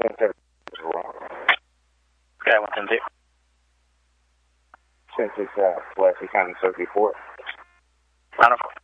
Okay, 110. 10-6, Pulaski County Circuit Court. Round of